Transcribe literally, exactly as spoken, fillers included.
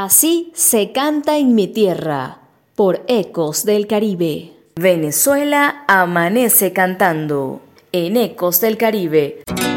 Así se canta en mi tierra, por Ecos del Caribe. Venezuela amanece cantando en Ecos del Caribe.